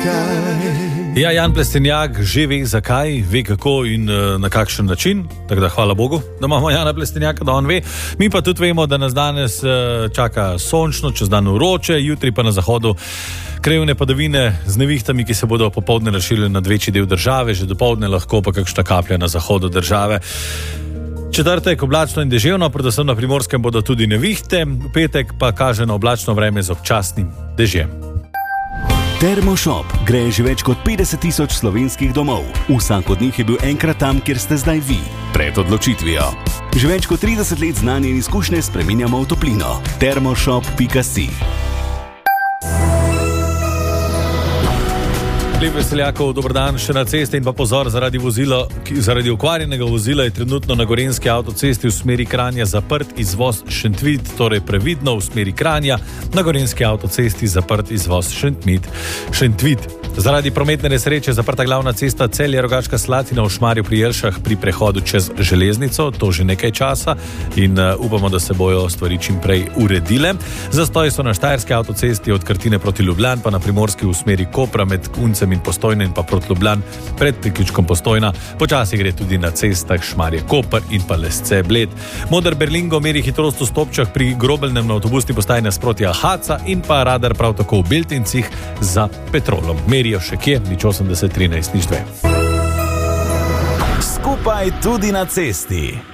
zakaj. Ja, Jan Plestenjak že ve zakaj, ve kako in na kakšen način, tako da hvala Bogu, da imamo Jana Plestenjaka, da on ve. Mi pa tudi vemo, da nas danes čaka sončno, čez dan vroče, jutri pa na zahodu krajevne padavine z nevihtami, ki se bodo popoldne razširile nad večji del države, že dopoldne lahko pa kakšna kaplja na zahodu države. Četrtek oblačno in deževno, predvsem na Primorskem bodo tudi nevihte, v petek pa kaže na oblačno vreme z občasnim dežjem. Termoshop gre že več kot 50.000 slovenskih domov. Vsak od njih je bil enkrat tam, kjer ste zdaj vi, pred odločitvijo. Že več kot 30 let znanje in izkušnje spreminjamo v toplino. Termoshop.si. Lep Veseljakov, dober dan še na cesti in pa pozor, zaradi okvarjenega vozila je trenutno na Gorenjski avtocesti v smeri Kranja zaprt izvoz Šentvid, torej previdno v smeri Kranja, na Gorenjski avtocesti zaprt izvoz Šentvid. Zaradi prometne nesreče zaprta glavna cesta Celje-Rogaška Slatina v Šmarju pri Jelšah pri prehodu čez železnico, to že nekaj časa in upamo, da se bojo stvari čim prej uredile. Zastoji so na Štajerski avtocesti od Krtine proti Ljubljani, pa na Primorski v smeri Kopra med Kuncem in Postojno in pa proti Ljubljani pred priključkom Postojna. Počasi gre tudi na cestah Šmarje-Koper in pa Lesce-Bled. Moder Berlingo meri hitrost v stopčah pri Grobelnem na avtobusni postaji nasproti Ahaca in pa radar prav tako v Beltincih za Petrolom. Merijo še kje, 80 13 2. Skupaj tudi na cesti.